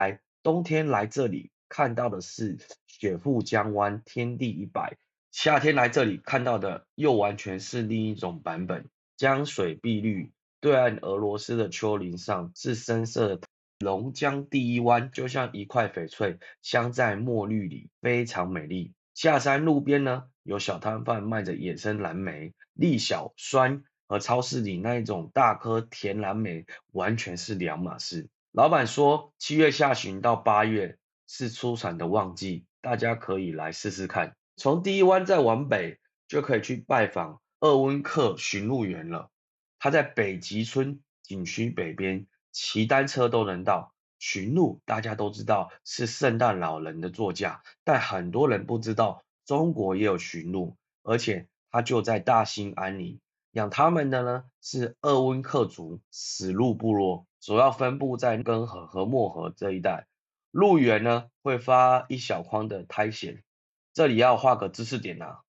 冬天来这里看到的是雪覆江湾，天地一白；夏天来这里看到的又完全是另一种版本。江水碧绿，对岸俄罗斯的丘陵上是深色的龙江第一湾，就像一块翡翠镶在墨绿里，非常美丽。下山路边呢，有小摊贩卖着野生蓝莓，粒小酸，和超市里那一种大颗甜蓝莓完全是两码事。老板说，7月下旬到8月是出产的旺季，大家可以来试试看。从第一湾再往北，就可以去拜访鄂温克驯鹿园了。它在北极村景区北边，骑单车都能到。驯鹿大家都知道是圣诞老人的座驾，但很多人不知道中国也有驯鹿，而且它就在大兴安岭。养它们的呢是鄂温克族史鹿部落，主要分布在根河和漠河这一带。鹿园呢会发一小筐的苔藓，这里要画个知识点啊，